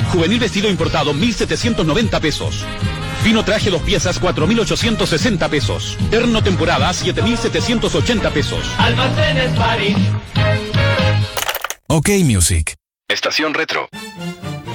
Juvenil vestido importado, 1.790 pesos. Fino traje 2 piezas, 4.860 pesos. Terno temporada, 7.780 pesos. Almacenes París. OK Music. Estación Retro.